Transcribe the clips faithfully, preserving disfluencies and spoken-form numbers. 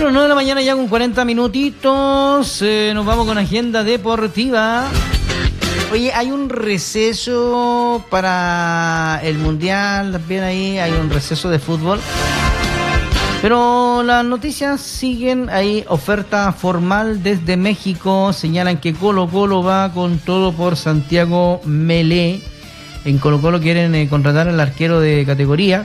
Bueno, nueve de la mañana ya con cuarenta minutitos, eh, nos vamos con agenda deportiva. Oye, hay un receso para el Mundial, también ahí hay un receso de fútbol. Pero las noticias siguen ahí, oferta formal desde México, señalan que Colo Colo va con todo por Santiago Melé. En Colo Colo quieren eh, contratar al arquero de categoría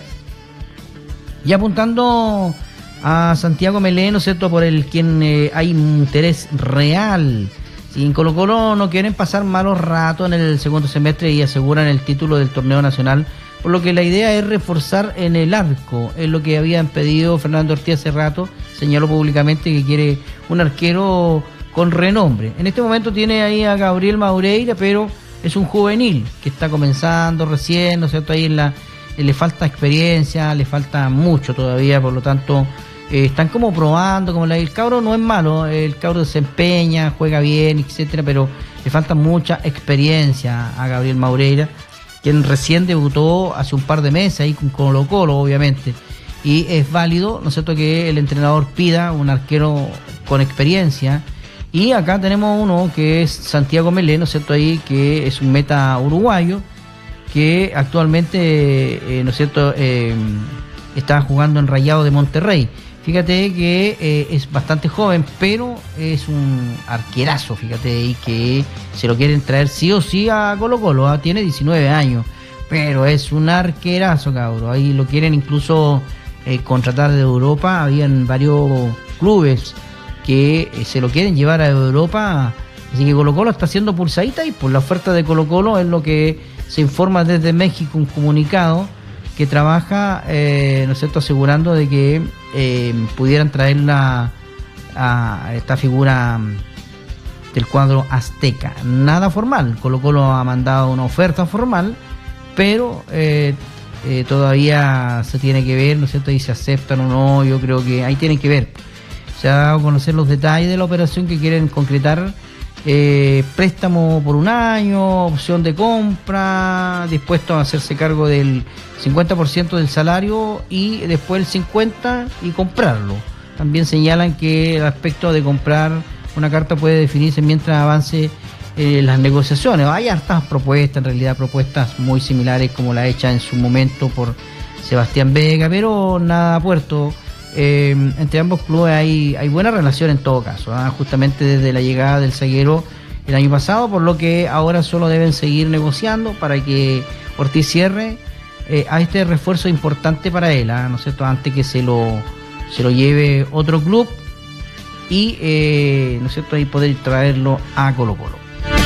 y apuntando a Santiago Melé, ¿no es cierto?, por el quien eh, hay interés real. Si en Colo Colo no quieren pasar malos ratos en el segundo semestre y aseguran el título del torneo nacional, por lo que la idea es reforzar en el arco, es lo que habían pedido Fernando Ortiz hace rato, señaló públicamente que quiere un arquero con renombre. En este momento tiene ahí a Gabriel Maureira, pero es un juvenil que está comenzando recién, ¿no es cierto?, ahí en la, le falta experiencia, le falta mucho todavía, por lo tanto eh, están como probando, como la, el cabro no es malo, el cabro desempeña, juega bien, etcétera, pero le falta mucha experiencia a Gabriel Maureira, quien recién debutó hace un par de meses ahí con Colo Colo, obviamente, y es válido, ¿no es cierto?, que el entrenador pida un arquero con experiencia. Y acá tenemos uno que es Santiago Melé, ¿no es cierto?, ahí que es un meta uruguayo que actualmente, eh, ¿no es cierto?, eh, está jugando en Rayados de Monterrey. Fíjate que eh, es bastante joven, pero es un arquerazo, fíjate, y que se lo quieren traer sí o sí a Colo Colo, ¿eh? Tiene diecinueve años, pero es un arquerazo, cabrón. Ahí lo quieren incluso eh, contratar de Europa, habían varios clubes que eh, se lo quieren llevar a Europa, así que Colo Colo está haciendo pulsadita y por la oferta de Colo Colo es lo que se informa desde México, un comunicado que trabaja, eh, ¿no es cierto?, asegurando de que eh, pudieran traerla a esta figura del cuadro azteca. Nada formal, Colo Colo ha mandado una oferta formal, pero eh, eh, todavía se tiene que ver, ¿no es cierto?, y si aceptan o no, yo creo que ahí tienen que ver. Se ha dado a conocer los detalles de la operación que quieren concretar. Eh, préstamo por un año, opción de compra, dispuesto a hacerse cargo del cincuenta por ciento del salario y después el cincuenta por ciento y comprarlo. También señalan que el aspecto de comprar una carta puede definirse mientras avance eh, las negociaciones. Hay hartas propuestas, en realidad propuestas muy similares como la hecha en su momento por Sebastián Vega, pero nada puerto. Eh, entre ambos clubes hay, hay buena relación en todo caso, ¿eh? Justamente desde la llegada del zaguero el año pasado, por lo que ahora solo deben seguir negociando para que Ortiz cierre eh, a este refuerzo importante para él, ¿eh? ¿No es cierto?, antes que se lo, se lo lleve otro club y eh, ¿no es cierto?, ahí poder traerlo a Colo Colo.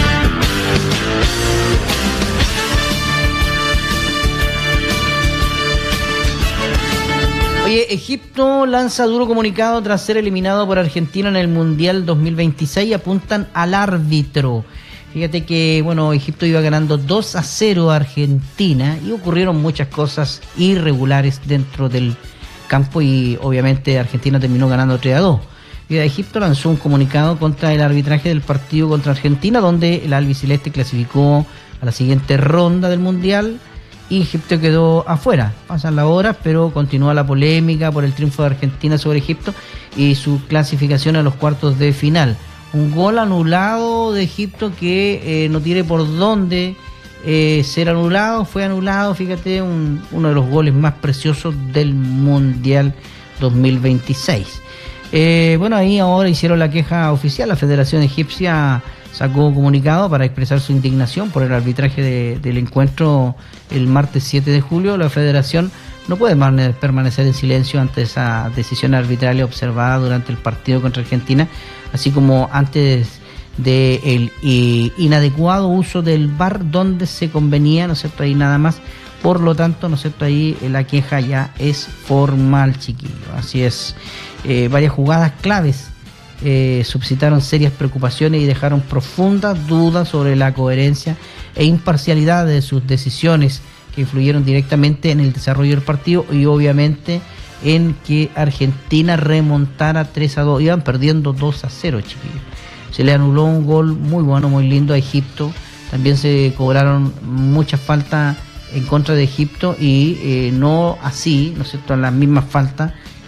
Oye, Egipto lanza duro comunicado tras ser eliminado por Argentina en el Mundial dos mil veintiséis y apuntan al árbitro. Fíjate que, bueno, Egipto iba ganando dos a cero a Argentina y ocurrieron muchas cosas irregulares dentro del campo y obviamente Argentina terminó ganando tres a dos. Y Egipto lanzó un comunicado contra el arbitraje del partido contra Argentina, donde el albiceleste clasificó a la siguiente ronda del Mundial y Egipto quedó afuera. Pasan las horas, pero continúa la polémica por el triunfo de Argentina sobre Egipto y su clasificación a los cuartos de final. Un gol anulado de Egipto que eh, no tiene por dónde eh, ser anulado, fue anulado, fíjate, un, uno de los goles más preciosos del Mundial dos mil veintiséis. Eh, bueno, ahí ahora hicieron la queja oficial, la Federación Egipcia sacó un comunicado para expresar su indignación por el arbitraje de, del encuentro el martes siete de julio. La Federación no puede permanecer en silencio ante esa decisión arbitral observada durante el partido contra Argentina, así como antes del inadecuado uso del V A R donde se convenía, ¿no es cierto?, ahí nada más. Por lo tanto, ¿no es cierto?, ahí la queja ya es formal, chiquillo. Así es, eh, varias jugadas claves Eh, suscitaron serias preocupaciones y dejaron profundas dudas sobre la coherencia e imparcialidad de sus decisiones que influyeron directamente en el desarrollo del partido y obviamente en que Argentina remontara tres a dos. Iban perdiendo dos a cero, chiquillos. Se le anuló un gol muy bueno, muy lindo a Egipto. También se cobraron muchas faltas en contra de Egipto y eh, no así, ¿no es cierto?, las mismas faltas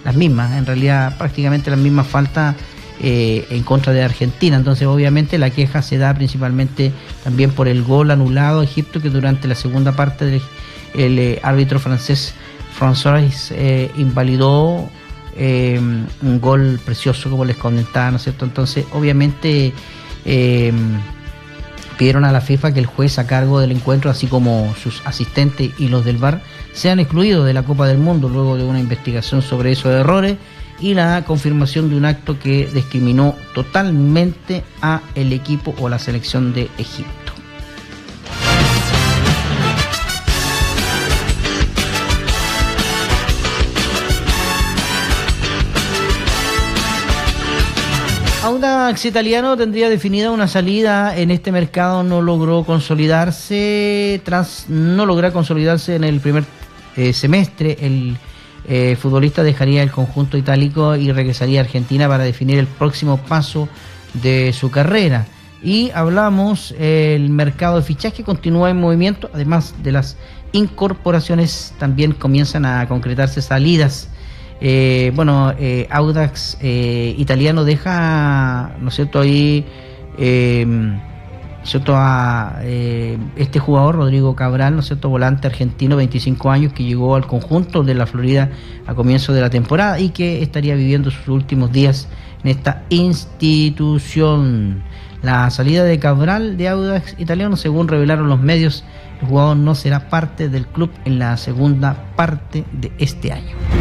las mismas, en realidad prácticamente las mismas faltas eh, en contra de Argentina. Entonces obviamente la queja se da principalmente también por el gol anulado a Egipto, que durante la segunda parte del el, eh, árbitro francés François eh, invalidó eh, un gol precioso, como les comentaba, ¿no es cierto? Entonces obviamente eh, pidieron a la FIFA que el juez a cargo del encuentro, así como sus asistentes y los del V A R, sean excluidos de la Copa del Mundo luego de una investigación sobre esos errores y la confirmación de un acto que discriminó totalmente a el equipo o la selección de Egipto. Audax Italiano tendría definida una salida en este mercado, no logró consolidarse, tras no lograr consolidarse en el primer eh, semestre, el eh, futbolista dejaría el conjunto itálico y regresaría a Argentina para definir el próximo paso de su carrera. Y hablamos, eh, el mercado de fichaje continúa en movimiento, además de las incorporaciones también comienzan a concretarse salidas. Eh, bueno, eh, Audax eh, Italiano deja, ¿no es cierto?, ahí, eh, ¿cierto?, a eh, este jugador, Rodrigo Cabral, ¿no es cierto?, volante argentino, veinticinco años, que llegó al conjunto de la Florida a comienzo de la temporada y que estaría viviendo sus últimos días en esta institución. La salida de Cabral de Audax Italiano, según revelaron los medios, el jugador no será parte del club en la segunda parte de este año.